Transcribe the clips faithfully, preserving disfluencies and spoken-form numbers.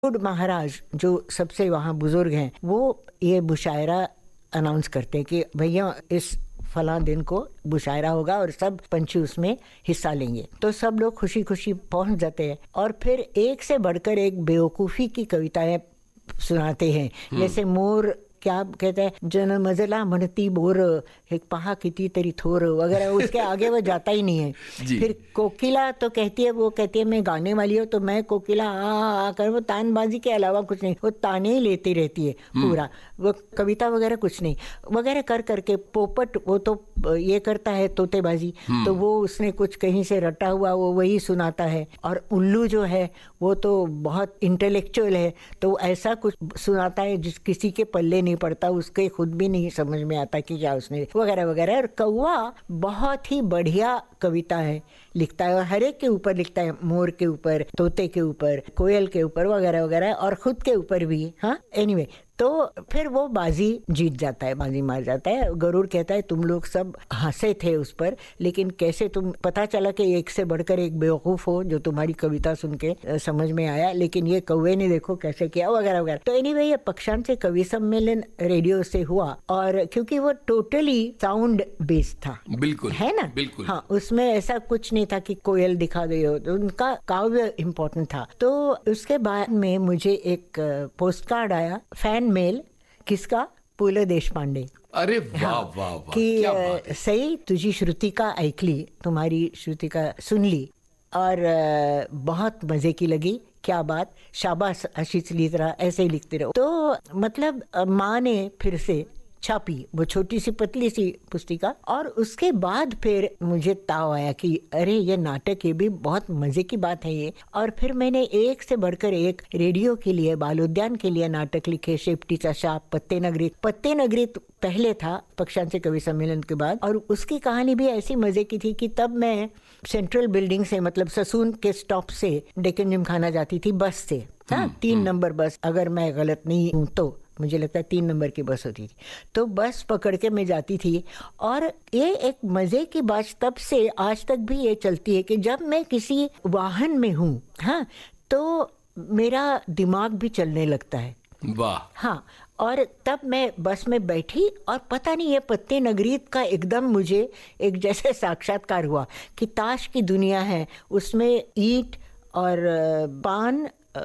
गरुड़ महाराज जो सबसे वहाँ बुजुर्ग हैं, वो ये मुशायरा अनाउंस करते हैं कि भैया इस फला दिन को मुशायरा होगा और सब पंछी उसमें हिस्सा लेंगे। तो सब लोग खुशी खुशी पहुंच जाते हैं और फिर एक से बढ़कर एक बेवकूफ़ी की कविताएं सुनाते हैं। जैसे मोर क्या कहते हैं, जन मजला म्हणती बोर, एक पहा किती तरी थोर वगैरह, उसके आगे वो जाता ही नहीं है। फिर कोकिला तो कहती है, वो कहती है मैं गाने वाली हूँ तो मैं कोकिला आ आ कर, वो तानबाजी के अलावा कुछ नहीं, वो ताने ही लेती रहती है पूरा, वो कविता वगैरह कुछ नहीं वगैरह कर करके। पोपट वो तो ये करता है तोतेबाजी, तो वो उसने कुछ कहीं से रटा हुआ वो वही सुनाता है। और उल्लू जो है वो तो बहुत इंटेलेक्चुअल है, तो ऐसा कुछ सुनाता है जिस किसी के पल्ले नहीं पड़ता, उसके खुद भी नहीं समझ में आता कि क्या उसने वगैरह वगैरह। और कौवा बहुत ही बढ़िया कविता है, लिखता है और हर एक के ऊपर लिखता है, मोर के ऊपर, तोते के ऊपर, कोयल के ऊपर वगैरह वगैरह, और खुद के ऊपर भी। हाँ, एनीवे, तो फिर वो बाजी जीत जाता है, बाजी मार जाता है। गरुड़ कहता है तुम लोग सब हंसे थे उस पर, लेकिन कैसे तुम, पता चला कि एक से बढ़कर एक बेवकूफ हो जो तुम्हारी कविता सुन के समझ में आया, लेकिन ये कौवे ने देखो कैसे किया वगैरह वगैरह। तो एनीवे, ये पक्षांत से कवि सम्मेलन रेडियो से हुआ, और क्योंकि वो टोटली साउंड बेस्ड था, बिल्कुल है ना, बिल्कुल। हाँ, उसमें ऐसा कुछ नहीं था कि कोयल दिखा दे हो, तो उनका काव्य इम्पोर्टेंट था। तो उसके बाद में मुझे एक पोस्ट कार्ड आया, फैन मेल, किसका, पु ल देशपांडे। अरे वाह वाह वाह, कि क्या बात है। सही तुझी श्रुतिका ऐकली, तुम्हारी श्रुतिका सुन ली और बहुत मजे की लगी, क्या बात, शाबाश, अशीच लिख रहा, ऐसे ही लिखते रहो। तो मतलब माँ ने फिर से छापी वो छोटी सी पतली सी पुस्तिका, और उसके बाद फिर मुझे ताव आया कि अरे ये नाटक, ये भी बहुत मजे की बात है ये। और फिर मैंने एक से बढ़कर एक रेडियो के लिए, बाल उद्यान के लिए नाटक लिखे, शेपटीचा शाप, पत्ते नगरीत। पत्ते नगरीत पहले था पक्षांत से कवि सम्मेलन के बाद, और उसकी कहानी भी ऐसी मजे की थी कि तब मैं सेंट्रल बिल्डिंग से, मतलब ससून के स्टॉप से डेक्कन जिमखाना जाती थी बस से। हाँ, तीन नंबर बस, अगर मैं गलत नहीं हूँ तो मुझे लगता है तीन नंबर की बस होती थी। तो बस पकड़ के मैं जाती थी, और ये एक मजे की बात तब से आज तक भी ये चलती है कि जब मैं किसी वाहन में हूँ, हाँ, तो मेरा दिमाग भी चलने लगता है। वाह। हाँ, और तब मैं बस में बैठी और पता नहीं ये पत्ते नगरीत का एकदम मुझे एक जैसे साक्षात्कार हुआ कि ताश की दुनिया है, उसमें ईंट और पान,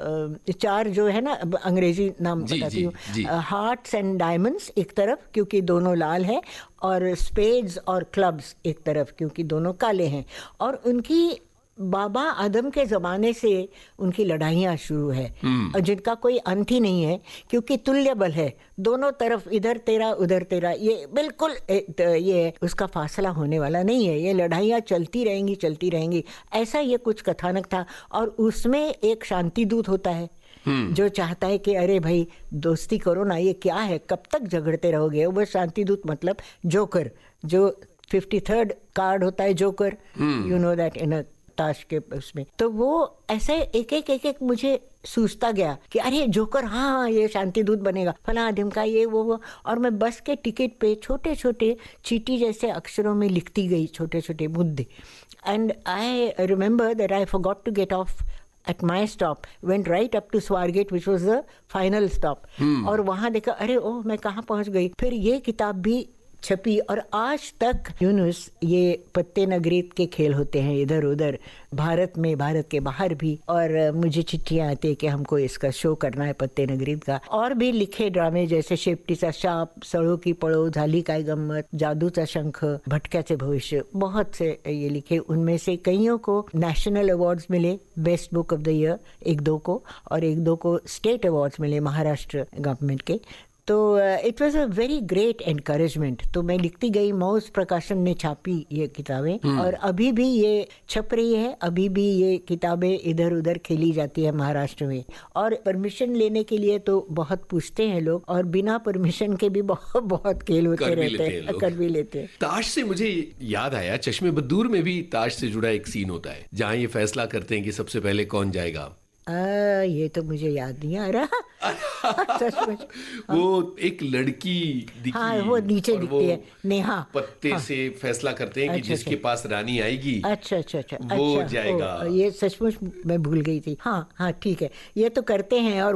चार जो है ना, अंग्रेजी नाम बताती हूँ, हार्ट्स एंड डायमंड्स एक तरफ क्योंकि दोनों लाल हैं, और स्पेड्स और क्लब्स एक तरफ क्योंकि दोनों काले हैं। और उनकी बाबा आदम के ज़माने से उनकी लड़ाइयाँ शुरू है, और जिनका कोई अंत ही नहीं है, क्योंकि तुल्य बल है दोनों तरफ, इधर तेरा उधर तेरा, ये बिल्कुल ये उसका फासला होने वाला नहीं है, ये लड़ाइयाँ चलती रहेंगी चलती रहेंगी, ऐसा ये कुछ कथानक था। और उसमें एक शांति दूत होता है जो चाहता है कि अरे भाई दोस्ती करो ना, ये क्या है, कब तक झगड़ते रहोगे। वो शांति दूत मतलब जोकर, जो फिफ्टी थर्ड कार्ड होता है joker, you know that in ताश के उसमें। तो वो ऐसे एक एक एक एक मुझे सूझता गया कि अरे जोकर, हाँ हाँ ये शांति दूत बनेगा, फला ढिम का ये वो वो। और मैं बस के टिकट पे छोटे छोटे चीटी जैसे अक्षरों में लिखती गई छोटे छोटे मुद्दे। And I remember that I forgot to get of at my stop, went right up to Swargate which was the final stop। और वहाँ देखा, अरे ओह मैं कहाँ पहुँच गई। फिर ये किताब भी छपी, और आज तक यूनुस ये पत्ते नगरीत के खेल होते हैं इधर उधर, भारत में, भारत के बाहर भी। और मुझे चिट्ठियाँ आती है कि हमको इसका शो करना है पत्ते नगरीत का। और भी लिखे ड्रामे जैसे शेपटीचा शाप, सळो की पळो, झाली काय गम्मत, जादूचा शंख, भटक्याचे भविष्य, बहुत से ये लिखे। उनमें से कईयों को नेशनल अवार्ड्स मिले, best book of the year एक दो को, और एक दो को स्टेट अवार्ड्स मिले महाराष्ट्र गवर्नमेंट के। तो it was a very great encouragement. तो मैं लिखती गई, मौज प्रकाशन ने छापी ये किताबें, और अभी भी ये छप रही है, अभी भी ये किताबें इधर उधर खेली जाती है महाराष्ट्र में। और परमिशन लेने के लिए तो बहुत पूछते हैं लोग, और बिना परमिशन के भी बहुत बहुत खेल होते रहते हैं, कर भी लेते हैं। ताश से मुझे याद आया, चश्मे बद्दूर में भी ताश से जुड़ा एक सीन होता है जहाँ ये फैसला करते हैं कि सबसे पहले कौन जाएगा। आ, ये तो मुझे याद नहीं आ रहा। सचमुच। वो एक लड़की दिखी हाँ, वो नीचे और वो दिखती है, नेहा। पत्ते हाँ। से फैसला करते हैं कि अच्छा, जिसके अच्छा। पास रानी आएगी अच्छा अच्छा अच्छा वो अच्छा। जाएगा। ओ, ये सचमुच मैं भूल गई थी। हाँ हाँ ठीक है, ये तो करते हैं। और